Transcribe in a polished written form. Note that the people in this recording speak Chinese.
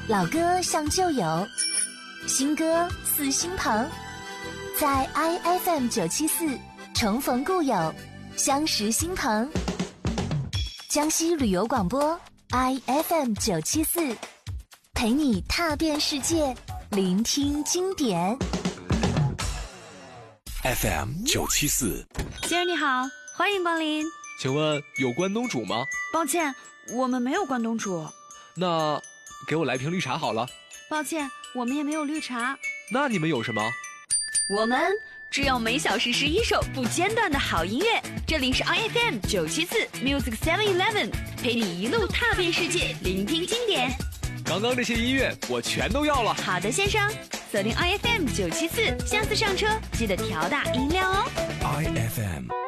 老歌像旧友，新歌似新朋，在 IFM 974重逢故友，相识新朋。江西旅游广播 IFM 974，陪你踏遍世界，聆听经典。 FM 974， 先生你好，欢迎光临。 请问有关东煮吗？ 抱歉，我们没有关东煮。 那给我来瓶绿茶好了。 抱歉，我们也没有绿茶。 那你们有什么？ 我们只有每小时11首不间断的好音乐。这里是 IFM 974 Music 711，陪你一路踏遍世界，聆听经典。 刚刚这些音乐我全都要了。 好的，先生，锁定 IFM 974，下次上车记得调大音量哦。 IFM